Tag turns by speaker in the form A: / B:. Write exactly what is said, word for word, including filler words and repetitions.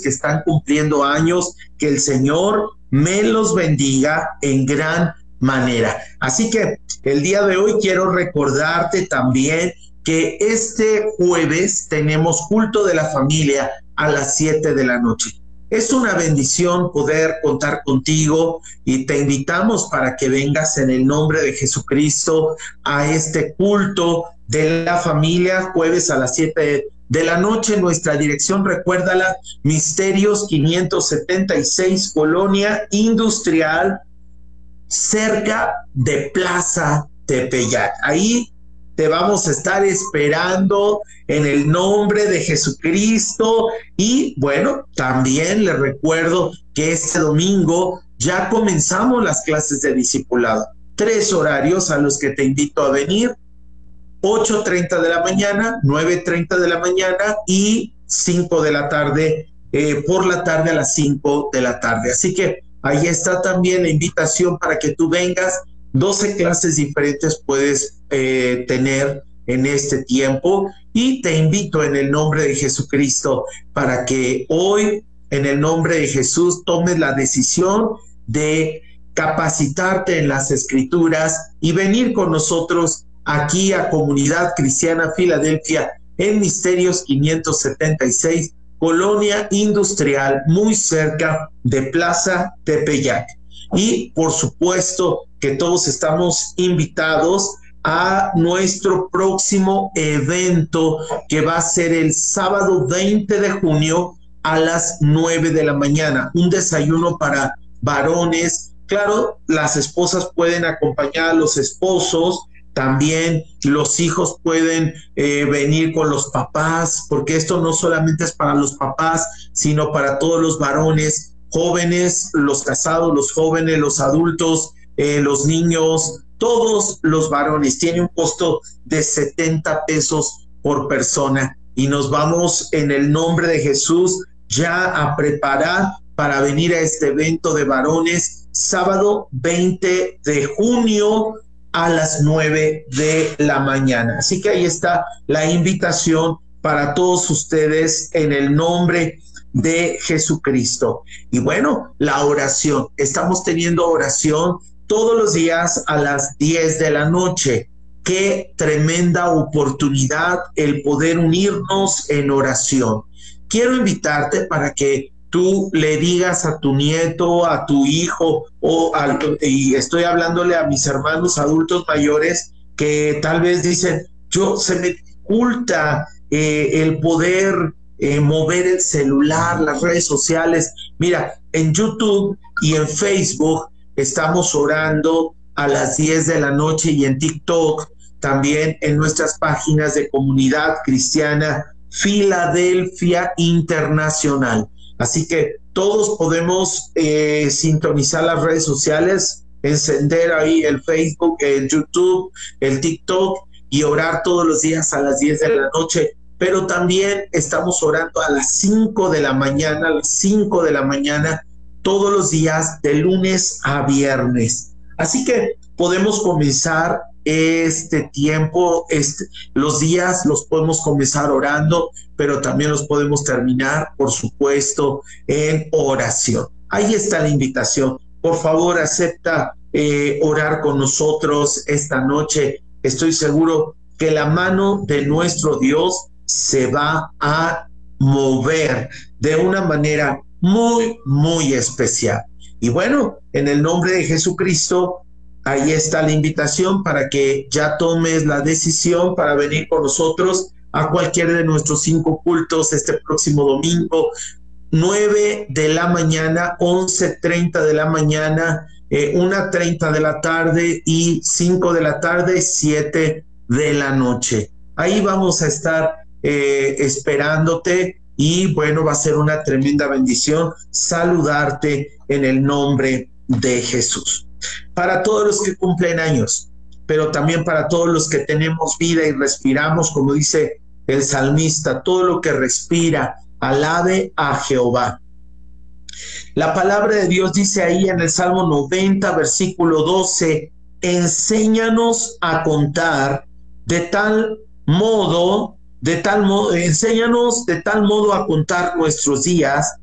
A: que están cumpliendo años, que el Señor me los bendiga en gran manera. Así que el día de hoy quiero recordarte también que este jueves tenemos culto de la familia a las siete de la noche. Es una bendición poder contar contigo y te invitamos para que vengas en el nombre de Jesucristo a este culto de la familia, jueves a las siete de la noche. Nuestra dirección, recuérdala, Misterios quinientos setenta y seis, Colonia Industrial, cerca de Plaza Tepeyac. Ahí te vamos a estar esperando en el nombre de Jesucristo. Y bueno, también les recuerdo que este domingo ya comenzamos las clases de discipulado. Tres horarios a los que te invito a venir: ocho treinta de la mañana, nueve treinta de la mañana y cinco de la tarde, eh, por la tarde a las cinco de la tarde. Así que ahí está también la invitación para que tú vengas. doce clases diferentes puedes eh, tener en este tiempo, y te invito en el nombre de Jesucristo para que hoy, en el nombre de Jesús, tomes la decisión de capacitarte en las Escrituras y venir con nosotros aquí a Comunidad Cristiana Filadelfia en Misterios quinientos setenta y seis, Colonia Industrial, muy cerca de Plaza Tepeyac. Y por supuesto que todos estamos invitados a nuestro próximo evento, que va a ser el sábado veinte de junio a las nueve de la mañana. Un desayuno para varones. Claro, las esposas pueden acompañar a los esposos, también los hijos pueden eh, venir con los papás, porque esto no solamente es para los papás, sino para todos los varones, jóvenes, los casados, los jóvenes, los adultos, eh, los niños, todos los varones. Tiene un costo de setenta pesos por persona, y nos vamos en el nombre de Jesús ya a preparar para venir a este evento de varones, sábado veinte de junio a las nueve de la mañana. Así que ahí está la invitación para todos ustedes en el nombre de Jesucristo. Y bueno, la oración. Estamos teniendo oración todos los días a las diez de la noche. Qué tremenda oportunidad el poder unirnos en oración. Quiero invitarte para que tú le digas a tu nieto, a tu hijo, o al, y estoy hablándole a mis hermanos adultos mayores que tal vez dicen, yo se me dificulta eh, el poder eh, mover el celular, las redes sociales. Mira, en YouTube y en Facebook estamos orando a las diez de la noche, y en TikTok, también en nuestras páginas de Comunidad Cristiana Filadelfia Internacional. Así que todos podemos eh, sintonizar las redes sociales, encender ahí el Facebook, el YouTube, el TikTok, y orar todos los días a las diez de la noche. Pero también estamos orando a las cinco de la mañana, a las cinco de la mañana, todos los días de lunes a viernes. Así que podemos comenzar este tiempo, este, los días los podemos comenzar orando, pero también los podemos terminar, por supuesto, en oración. Ahí está la invitación. Por favor, acepta eh, orar con nosotros esta noche. Estoy seguro que la mano de nuestro Dios se va a mover de una manera muy, muy especial. Y bueno, en el nombre de Jesucristo, ahí está la invitación para que ya tomes la decisión para venir con nosotros a cualquiera de nuestros cinco cultos este próximo domingo, nueve de la mañana, once treinta de la mañana, eh, una treinta de la tarde y cinco de la tarde, siete de la noche. Ahí vamos a estar eh, esperándote, y bueno, va a ser una tremenda bendición saludarte en el nombre de Jesús. Para todos los que cumplen años, pero también para todos los que tenemos vida y respiramos, como dice el salmista, todo lo que respira, alabe a Jehová. La palabra de Dios dice ahí en el Salmo noventa, versículo doce, enséñanos a contar de tal modo, de tal modo, enséñanos de tal modo a contar nuestros días